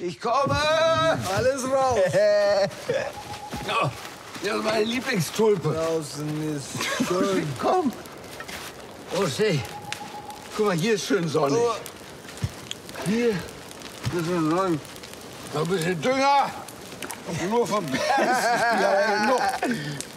Ich komme! Alles raus! Ja, das ist meine Lieblingstulpe. Draußen ist schön. Komm! Oh, Steh. Guck mal, hier ist schön sonnig. Oh. Hier ist es sonnig. Noch ein bisschen Dünger. Nur vom Berg. Ja, genug.